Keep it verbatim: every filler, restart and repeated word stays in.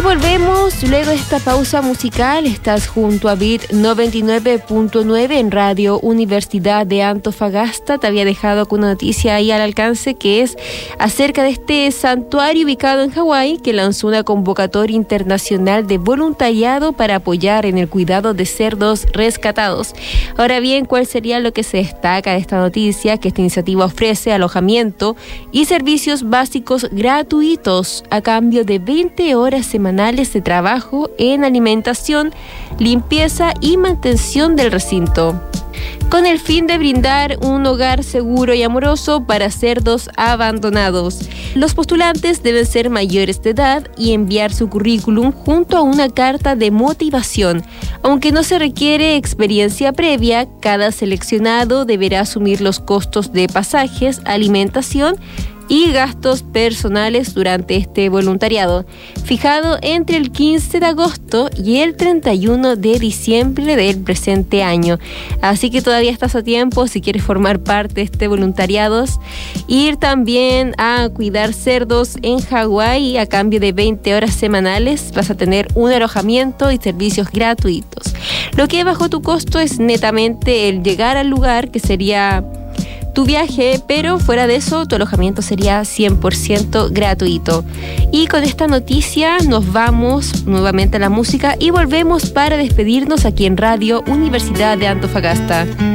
volvemos luego de esta pausa musical. Estás junto a Beat noventa y nueve punto nueve en Radio Universidad de Antofagasta. Te había dejado con una noticia ahí al alcance, que es acerca de este santuario ubicado en Hawái, que lanzó una convocatoria internacional de voluntariado para apoyar en el cuidado de cerdos rescatados. Ahora bien, ¿cuál sería lo que se destaca de esta noticia? Que esta iniciativa ofrece alojamiento y servicios básicos gratuitos a cambio de veinte horas semanales de trabajo en alimentación, limpieza y mantención del recinto, con el fin de brindar un hogar seguro y amoroso para cerdos abandonados. Los postulantes deben ser mayores de edad y enviar su currículum junto a una carta de motivación. Aunque no se requiere experiencia previa, cada seleccionado deberá asumir los costos de pasajes, alimentación y gastos personales durante este voluntariado, fijado entre el quince de agosto y el treinta y uno de diciembre del presente año. Así que todavía estás a tiempo si quieres formar parte de este voluntariado. Ir también a cuidar cerdos en Hawái a cambio de veinte horas semanales. Vas a tener un alojamiento y servicios gratuitos. Lo que bajo tu costo es netamente el llegar al lugar, que sería tu viaje, pero fuera de eso tu alojamiento sería cien por ciento gratuito. Y con esta noticia nos vamos nuevamente a la música y volvemos para despedirnos aquí en Radio Universidad de Antofagasta.